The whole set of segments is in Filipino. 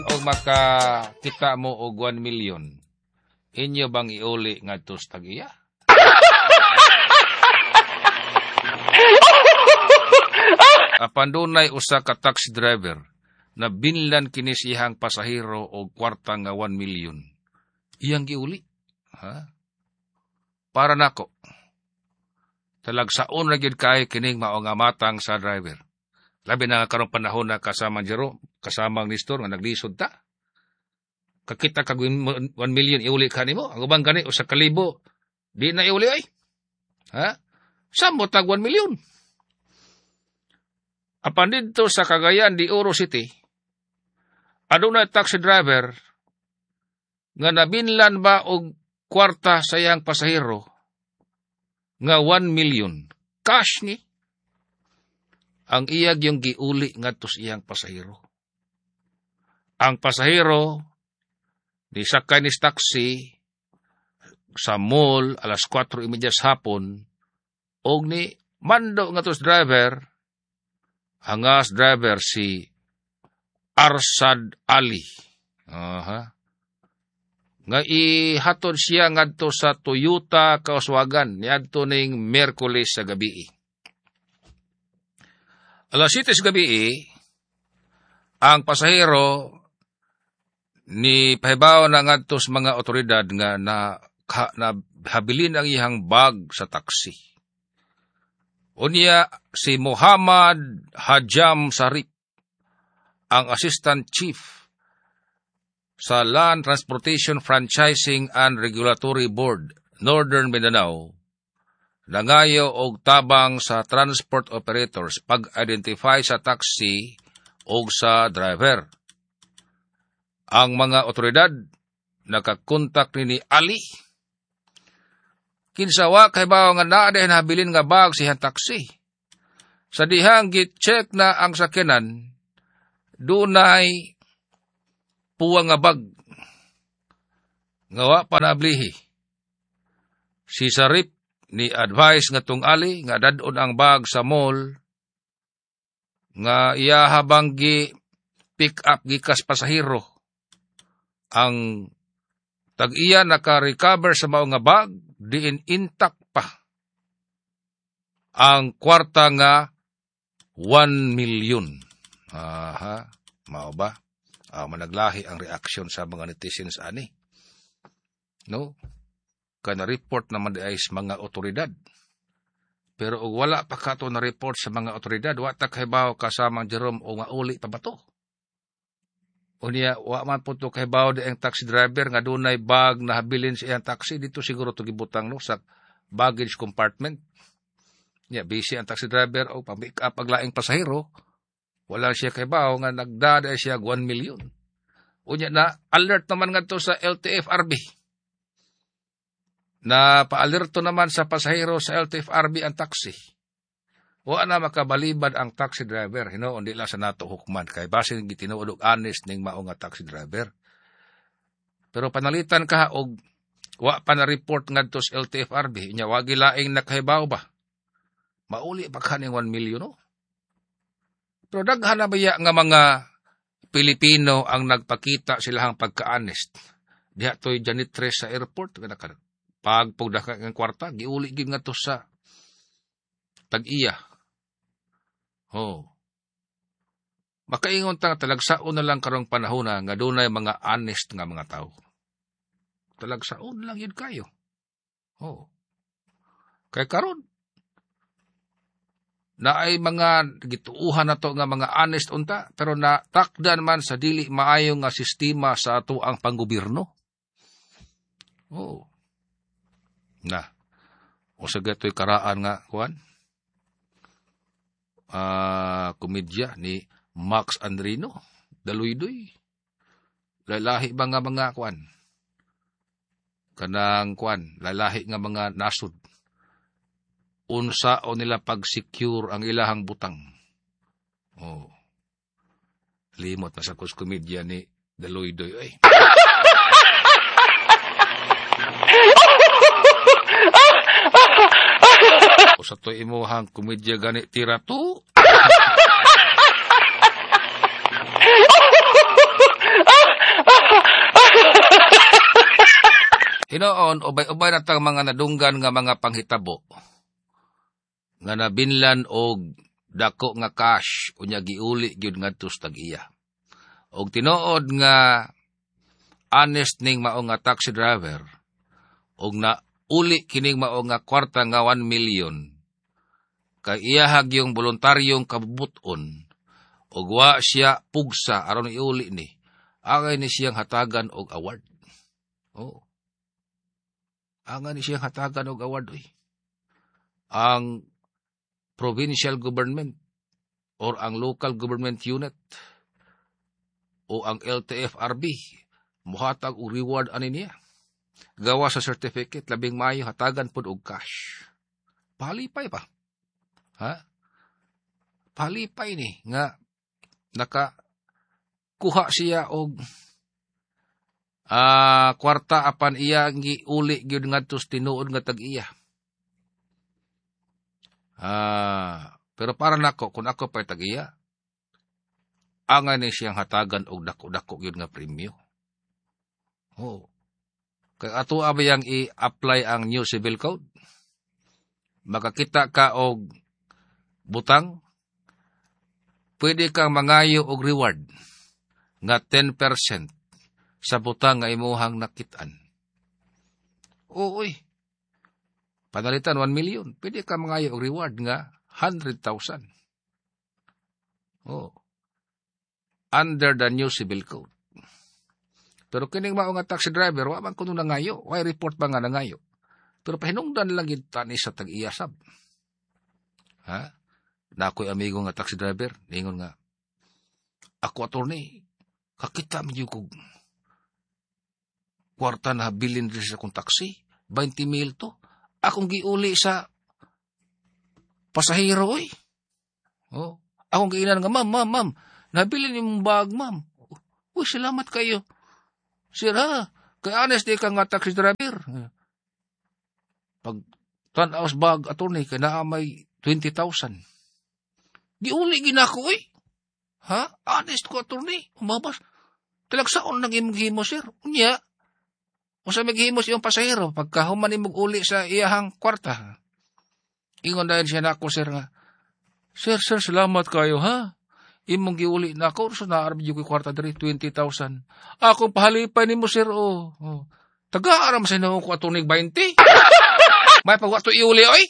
O makakita mo og 1 million, inyo bang iuli nga tos tag-iya? Apan dunay usa ka taxi driver na binlan kini siyang pasahero og kwarta nga 1 million. Iyang giuli. Ha? Para nako. Talagsaon ra gyud kay kining mao nga matang sa driver. Labi na karong panahon na kasamang Jero, kasamang Nestor nga naglisod ta. Kakita kag 1 million iuli kanimo, ang ubang gani usa ka libo di na iuli ay. Ha? Samot tag 1 million. Apan dito sa Cagayan de Oro City, adunay taxi driver nga nabinlan ba og kwarta sa iyang pasahero nga 1 million. Cash ni. Ang iyag yung giuli ngadto sa iyang pasahero. Ang pasahero ni sakay ni taxi sa mall alas 4:30 hapon og ni mando ngadto sa driver, hangas driver si Arsad Ali. Nga ihatod siya ngadto sa Toyota Kauswagan niadto ning Miyerkules sa gabi. Alas 7 sa gabi, ang pasahero ni pahibaw na ngadto sa mga otoridad nga habilin ang iyang bag sa taxi. Unya si Muhammad Hajam Sarip, ang Assistant Chief sa Land Transportation Franchising and Regulatory Board, Northern Mindanao, nangayo og tabang sa transport operators pag-identify sa taxi o sa driver. Ang mga otoridad nakakontak ni Ali. Kinsawa kay bawo nga naa dayon habilin nga bag siyang taxi. Sa dihang git-check na ang sakyanan, dunay puwang nga bag. Ngawa panablihi. Si Sarip ni advice nga tong Ali nga dadon ang bag sa mall nga iya habang gi pick up gikas pasahero. Ang tag-iya naka-recover sa mao nga bag, diin intact pa ang kwarta nga 1 million. Aha, mao ba? Managlahi ang reaksyon sa mga netizens ani. No? Kana report naman ay sa mga otoridad. Pero wala pa kato na report sa mga otoridad, wa ta kahibaw kasamang Jerome o nga uli pa ba to? Unya, wa man po to kahibaw di ang taxi driver nga dunay bag na habilin sa iyang taxi, dito siguro to gibutang no, sa baggage compartment. Nya, busy ang taxi driver o pang-pick up ang laing pasahero, wala siya kahibaw nga nagdada siya 1 million. Unya na, alert naman nga to sa LTFRB. Na paalerto naman sa pasahero sa LTFRB ang taxi. Wa na makabalibad ang taxi driver, hinoon di lang sa nato hukman, kay basin gitinuod og honest ning mao nga taxi driver. Pero panalitan ka og wa pa na report ngadto sa LTFRB, nya wa gilaing nakahibaw ba? Mauli pa kaning 1 million no? Pero daghan na baya nga mga Pilipino ang nagpakita silahang pagka-honest. Diha toy janitress sa airport kada pag pagdaka ng kwarta, giuli gid nga to sa tag-iya. Makaingon ta talagsaon na lang karong panahon nga dunay mga honest nga mga tao. Talagsaon lang yun kayo. Kay karon na ay mga gituuhan na to nga mga honest unta, pero natakdan man sa dili maayo nga sistema sa ato ang panggobyerno. Na, o sa gato'y karaan nga, komedya ni Max Andrino, Daluidoy. Lalahi ba nga mga, kanang, lalahi nga mga nasod. Unsa o nila pag-secure ang ilahang butang. Limot na sa komedya ni Daluidoy, ay. O sa to imuhang komedya gani tira to. Hinoon, ubay-ubay na tang mga nadunggan nga mga panghitabo, nga nabinlan og dako nga cash, unya giuli gyud ngadto sa tag-iya. Og tinuod nga honest ning mao nga taxi driver, og na uli kining mao nga kwarta nga 1 million, kay iyahag yung voluntaryong kabubuton, og wa siya pugsa aron iuli ni, angay ni siyang hatagan og award. Oh. Angay ni siyang hatagan og award, oy. Ang provincial government or ang local government unit o ang LTFRB muhatag og reward ani niya. Gawa sa certificate, labing maayo hatagan pud og cash. Palipay pa. Ha? Palipay ni nga nakakuha siya og kwarta apan iya giuli gyud ngadto sa tinuod nga tag-iya. Pero para nako, kung ako pa'y tag-iya, angay ni siyang hatagan og dako-dako gyud nga premyo. Oh. Kay ato abayang i-apply ang new civil code. Makakita ka og butang, pwede kang mangayo og reward nga 10% sa butang nga imuhang nakitaan. Uy. Panalitan 1 million, pwede ka mangayo og reward nga 100,000. Oh. Under the new civil code. Pero kining mao nga taxi driver, wa man kuno nangayo, why report ba nga nangayo? Pero pahinungdan lang gid tani sa tag-iyasab. Ha? Na ako'y amigo nga taxi driver, ningon nga, ako attorney, kakita man yung kog kwarta na bilin rin sa kong taxi, 20,000 to. Akong giuli sa pasahero, oy. Oh, akong giinan nga, ma'am, nabilin yung bag, ma'am. Uy, salamat kayo. Sir, ha? Kaya honest di ka nga taxi driver. Pag tanawas bag, attorney, kaya naamay 20,000. Giuli ginako, oy. Ha? Honest ko, attorney. Umabas. Talagsaon nang imong sir. Unya, kung sa maghimos yung pasahero, pagka human imong uli sa iyahang kwarta. Ingon dahil siya na ako, sir, nga. Sir, salamat kayo, ha? Imong giuli na ako, so naarap yung kwarta dari, 20,000. Akong pahalipay ni mo, sir, oh. Taga-aram sa inyo ko atunig 20. May pagwato iuli, oy.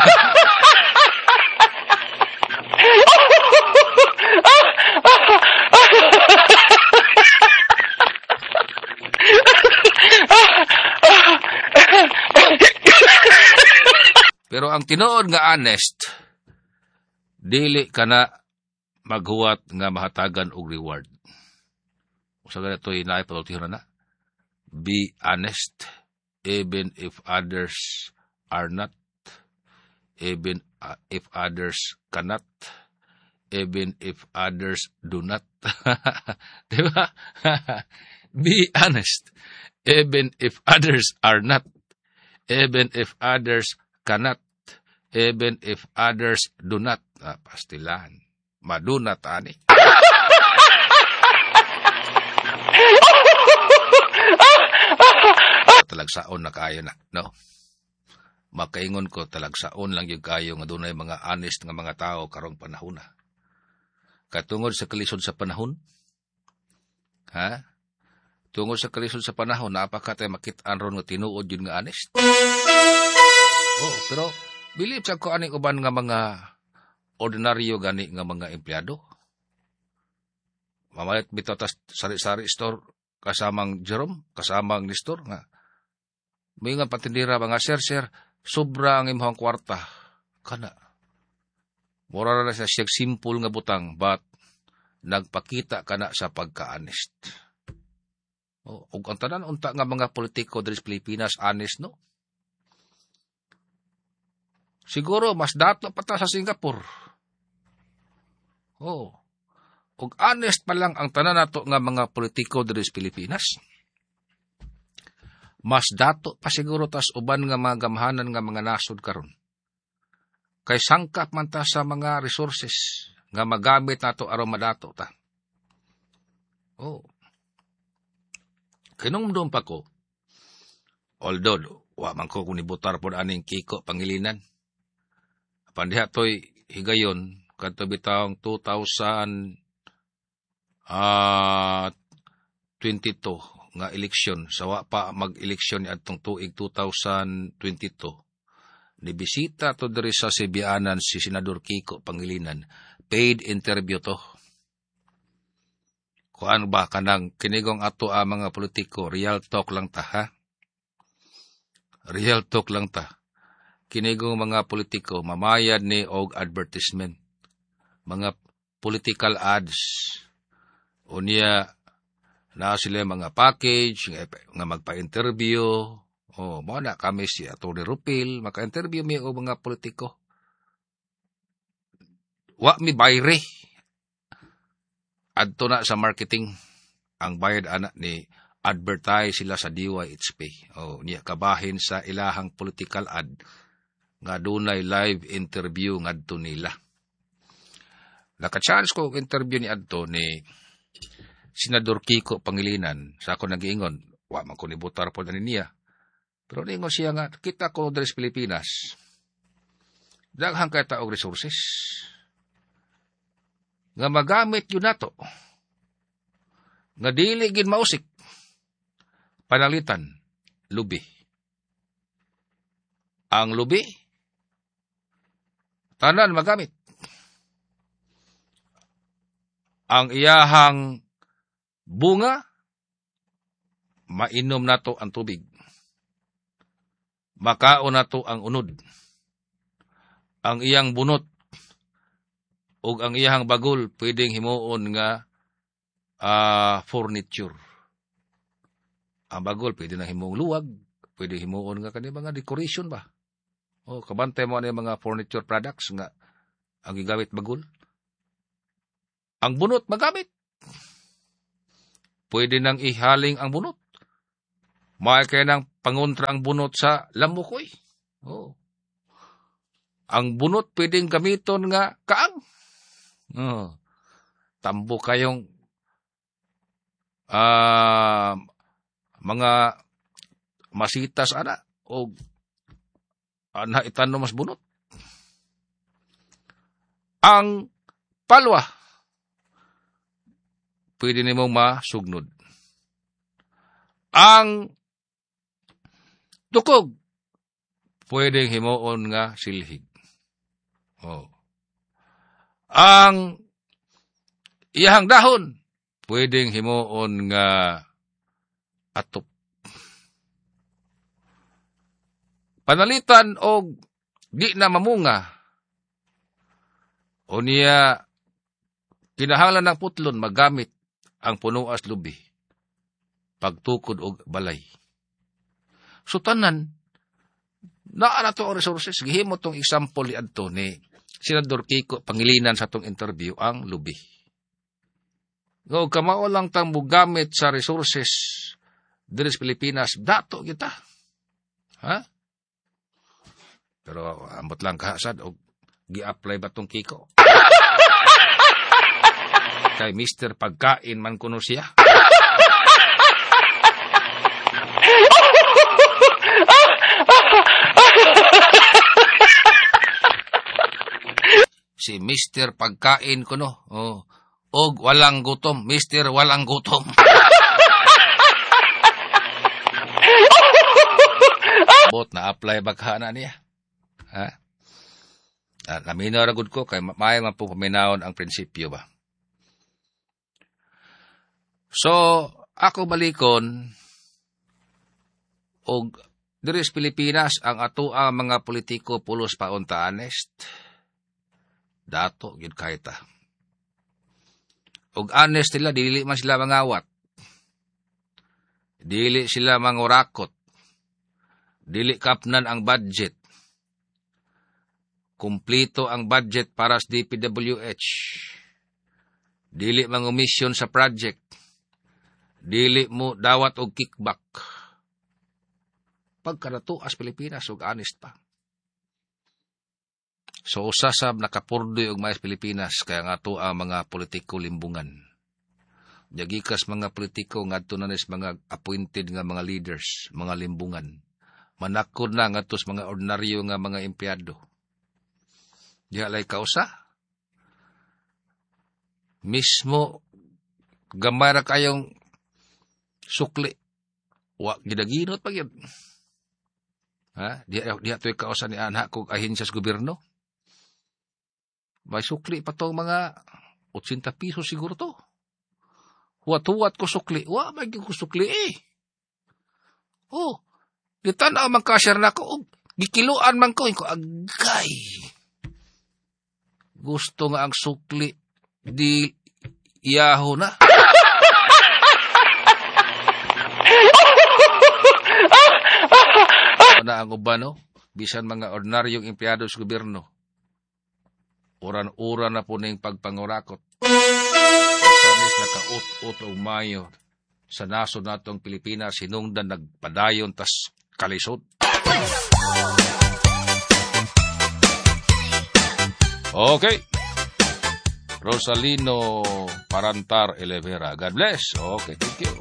Pero ang tinuod nga honest, dili ka na maghuwat nga mahatagan og reward. Usa ka na ito'y naipalutihan na. Be honest, even if others are not, even if others cannot, even if others do not. Diba? Be honest, even if others are not, even if others cannot, even if others do not. Pastilan. Madunat, ani. Talagsaon na kayo na, no? Makaingon ko, talagsaon lang yung kayo nga dunay mga honest nga mga tao karong panahon na. Katungod sa kalisod sa panahon, ha? Tungod sa kalisod sa panahon, napakatay makitaan ron nga tinuod yun nga honest. Oh, pero believe sa ko aning uban nga mga ordinaryo gani nga mga empleyado. Mamalit bitaw tas sari-sari store kasamang Jerome, kasamang Nestor nga. May nga patindira mga sir, sobra ang imong kwarta. Kana. Mura na siya simple nga butang, but nagpakita kana sa pagka-honest. O, ug ang tanan unta nga mga politiko diri sa Pilipinas honest, no? Siguro mas dato pa ta sa Singapore. Oh. Ug honest pa lang ang tanan nato nga mga politiko diri sa Pilipinas. Mas dato pa siguro tas uban nga mga gamhanan nga mga nasod karon. Kay sangkap man ta sa mga resources nga magamit nato aron madato ta. Oh. Kinungdom pa ko, Although, wa man ko kung nibutar po aning Kiko Pangilinan. Pandiha to'y higayon, kanto bitawang 2022 nga eleksyon, sawa pa mag-eleksyon ni atong tuig 2022. Nibisita to diri sa Sibianan si Senador Kiko Pangilinan. Paid interview to. Kuan ba kanang kinigong ato mga politiko, real talk lang ta ha? Real talk lang ta. Kinigong mga politiko, mamayad ni og advertisement. Mga political ads. Unya, na sila mga package, nga magpa-interview. Mo na kami si Atty. Rupil, maka-interview mi og mga politiko. Wa mi bayre. Adto na sa marketing. Ang bayad anak ni advertise sila sa DYHP. Niya kabahin sa ilahang political ad nga dunay live interview ngadto nila. Naka-chance ko og interview ni adto ni Senador Kiko Pangilinan. Sa ako nag-iingon, wa man ko nibutar po na niya. Pero ningon siya nga, kita ko diri sa Pilipinas, daghang kay taog resources nga magamit yun nato, nga dili gid mausik, panalitan, lubi. Ang lubi, tanan magamit. Ang iyahang bunga, mainom nato ang tubig. Makaon nato ang unod. Ang iyang bunot, ug ang iyang bagol, pwedeng himuon nga furniture. Ang bagol, pwede na himuong luwag, pwede himuon nga kanil mga decoration ba. Kabantay mo na yung mga furniture products nga ang gigamit bagol. Ang bunot magamit. Pwede nang ihaling ang bunot. May kaya nang pangontra ang bunot sa lambukoy. Ang bunot pwedeng gamiton nga kaang. Tambo kayong mga masitas o itanong mas bunot. Ang palwa, pwede nimong masugnod. Ang tukog, pwedeng himuon nga silhig. Ang iyahang dahon, pwedeng himuon nga atop. Panalitan og di na mamunga, o niya kinahanglan ng putlon magamit ang punuas lubi, pagtukod og balay. So tanan, naa na to ang resources. Gihimo tong example ni adto ni Senador Kiko Pangilinan sa tong interview ang lubi. Nga kamao lang tang mugamit sa resources diri sa Pilipinas, dato kita. Ha? Pero ambot lang kahasad og gi-apply ba tong Kiko? Kay Mr. Pagkain man kuno siya. Si Mr. Pagkain kuno. Og walang gutom. Mr. Walang gutom. Bot na apply bagha na niya. Ha? Naminaw ragud ko kay may man po paminawon ang prinsipyo ba. So, ako balikon og diri sa Pilipinas ang ato ang mga politiko pulos paunta honest. Dato gid kay ta. Og honest sila, dili man sila mangawat. Dili sila mangurakot. Dili kapnan ang budget. Kumplito ang budget para sa DPWH. Dili mangumisyon sa project. Dili mo dawat og kickback. Pagkadatuas Pilipinas og honest pa. So usasab nakapurdoy og mais Pilipinas kaya nga to ang mga politiko limbungan. Yagikas mga politiko ngadto na mga appointed nga mga leaders, mga limbungan. manakod na nga tos mga ordinaryo nga mga empleyado. Diha lay kausa. Mismo gamay ra kayong sukli. Wa gidaginot pa gyud. Ha? Diha to'y kausa ni anak kong ahinsya sa gobyerno. May sukli pa to mga 80 piso siguro to. Huwat-huwat ko sukli. Wa, may ko sukli eh. Oh, di tanaw man kasyar na ko. Gikiluan man ko. Agay. Gusto nga ang sukli. Di iyaho na. Na ang ubano, bisan mga ordinaryong empleyado sa gobyerno, uran-uran na po na yung pagpangurakot. Sanis naka-ut-ut o mayo sa nasod natong Pilipinas, sinungdan nagpadayon tas kalisod. Okay. Rosalino Parantar Elevera. God bless. Okay, thank you.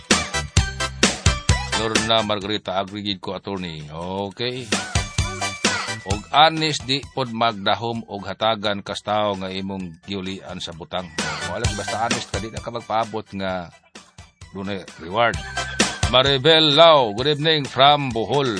Lorna Margarita Agrigid ko attorney. Okay. Og anis di pod magdahom og hatagan kas tawo nga imong giulian sa butang. Wala basta anis ka di na ka magpaabot nga dunay reward. Maribel Lau, good evening from Bohol.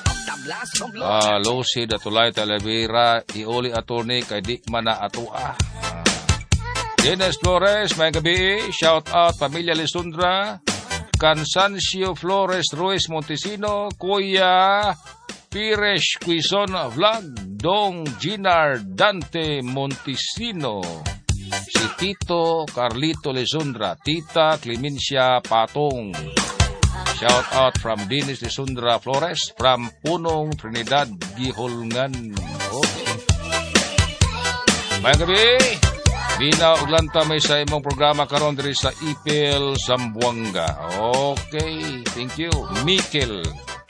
Losi Datulay Talavera, iuli attorney kay di man na atua. Dennis Flores, may gabi, shout out Pamilya Lisundra. Cansancio Flores Ruiz Montesino, Kuya Pires Quizon Vlog, Dong Ginar Dante Montesino, si Tito Carlito Lesundra, Tita Clemencia Patong. Shout out from Dennis Lesundra Flores from Punong Trinidad Giholngan. Okay. Mayang gabi. Bina uglanta may sa imong programa karon diri sa Ipil Zamboanga. Okay, thank you. Mikil.